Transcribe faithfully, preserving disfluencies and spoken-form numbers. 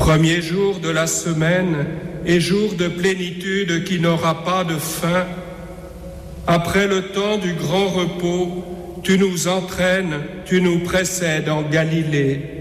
Premier jour de la semaine et jour de plénitude qui n'aura pas de fin, après le temps du grand repos, tu nous entraînes, tu nous précèdes en Galilée.